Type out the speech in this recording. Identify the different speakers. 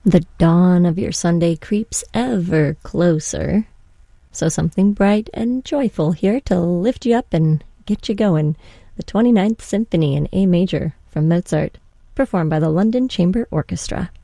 Speaker 1: The dawn of your Sunday creeps ever closer. So something bright and joyful here to lift you up and get you going. The 29th Symphony in A major from Mozart, performed by the London Chamber Orchestra.